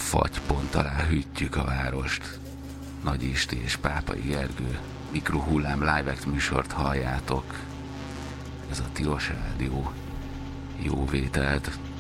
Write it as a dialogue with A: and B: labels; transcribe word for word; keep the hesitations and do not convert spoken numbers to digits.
A: fagypont alá hűtjük a várost. Nagy Isti és Pápai Gergő mikrohullám live act műsort halljátok. Ez a Tilos Rádió. Jó vételt!